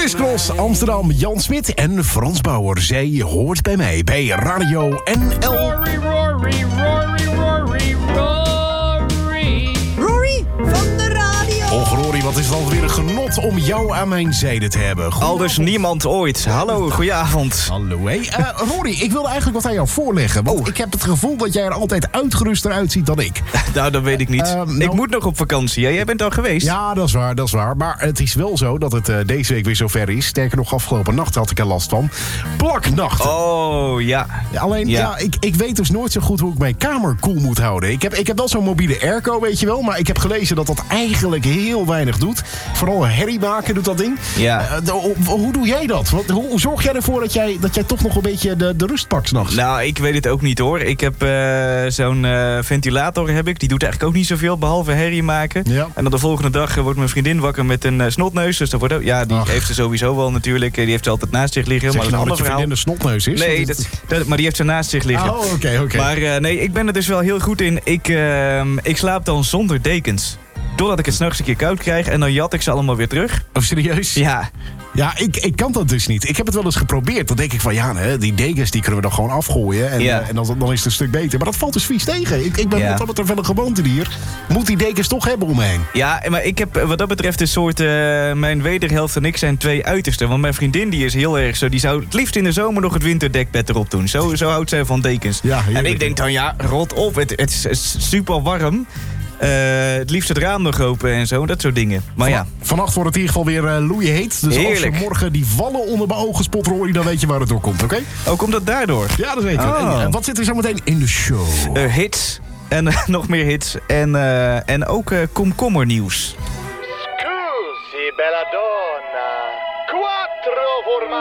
Crisscross Amsterdam, Jan Smit en Frans Bauer. Zij hoort bij mij bij Radio NL. Rory, Rory, Rory, Rory, Rory. Rory van de radio. Och Rory, wat is het alweer een genot om jou aan mijn zijde te hebben. Aldus niemand ooit. Hallo, goedenavond. Hallo, hé. Rory, ik wilde eigenlijk wat aan jou voorleggen. Want ik heb het gevoel dat jij er altijd uitgeruster uitziet dan ik. Nou, dat weet ik niet. Ik moet nog op vakantie. Hè? Jij bent al geweest. Ja, dat is waar. Maar het is wel zo dat het deze week weer zover is. Sterker nog, afgelopen nacht had ik er last van. Plaknachten. Oh, ja. Alleen, ik weet dus nooit zo goed hoe ik mijn kamer koel moet houden. Ik heb wel zo'n mobiele airco, weet je wel. Maar ik heb gelezen dat dat eigenlijk heel weinig doet. Vooral herrie maken doet dat ding. Ja. Hoe doe jij dat? Hoe zorg jij ervoor dat jij toch nog een beetje de rust pakt 's nachts? Nou, ik weet het ook niet hoor. Ik heb zo'n ventilator heb ik. Die doet eigenlijk ook niet zoveel, behalve herrie maken. Ja. En dan de volgende dag wordt mijn vriendin wakker met een snotneus. Dus dat wordt ook, ja, die heeft ze sowieso wel natuurlijk. Die heeft ze altijd naast zich liggen. Zeg Maar je dat is nou een dat je ander vriendin verhaal. de snotneus is? Nee, maar die heeft ze naast zich liggen. Oh, oké. Maar nee, ik ben er dus wel heel goed in. Ik slaap dan zonder dekens. Doordat ik het 's nachts een keer koud krijg en dan jat ik ze allemaal weer terug. Oh, serieus? Ja. Ja, ik kan dat dus niet. Ik heb het wel eens geprobeerd. Dan denk ik van, die dekens die kunnen we dan gewoon afgooien. En, Ja. en dan is het een stuk beter. Maar dat valt dus vies tegen. Ik ben wat dat betreft wel een gewoontedier. Moet die dekens toch hebben om me heen. Ja, maar ik heb wat dat betreft een soort... mijn wederhelft en ik zijn twee uitersten. Want mijn vriendin die is heel erg zo... Die zou het liefst in de zomer nog het winterdekbed erop doen. Zo houdt zij van dekens. Ja, en ik denk dan, rot op. Het is super warm. Het liefst het raam nog open en zo, dat soort dingen. Maar Vannacht wordt het in ieder geval weer loeiheet. Dus heerlijk. als je morgen die vallen onder mijn ogen spot, Rory, dan weet je waar het door komt, oké? Oh, komt dat daardoor? Ja, dat weten we. En wat zit er zo meteen in de show? Hits. En nog meer hits. En ook komkommernieuws. Scusi, bella donna. Quattro